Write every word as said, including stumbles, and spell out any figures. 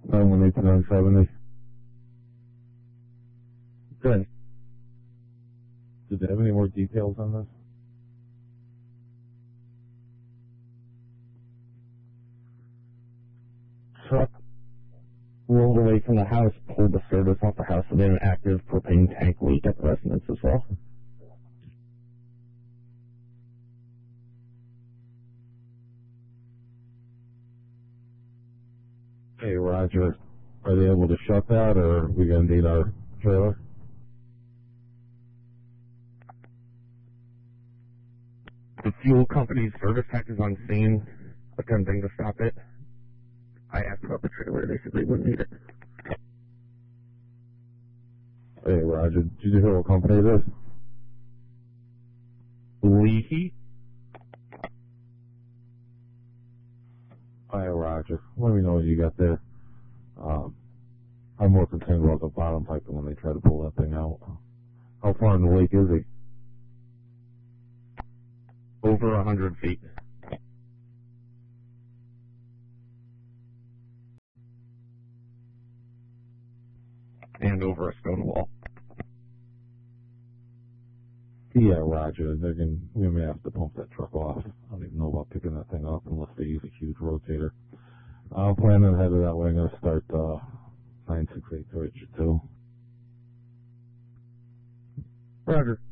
nine one eight to nine seventy. Good. Did they have any more details on this? Truck rolled away from the house, pulled the service off the house, and then an active propane tank leak at the residence as well. Hey, Roger. Are they able to shut that, or are we going to need our trailer? The fuel company's service tech is on scene, attempting to stop it. I asked about the trailer, they said they wouldn't need it. Hey, Roger. Did you hear what company it is? Leahy? Hi, Roger. Let me know what you got there. Um, I'm more concerned about the bottom piping when they try to pull that thing out. How far in the lake is he? Over a hundred feet. And over a stone wall. Yeah, Roger. They're gonna, we may have to pump that truck off. I don't even know about picking that thing up unless they use a huge rotator. I'm planning ahead of that way. I'm going to start uh, nine six eight to Richard two. Roger.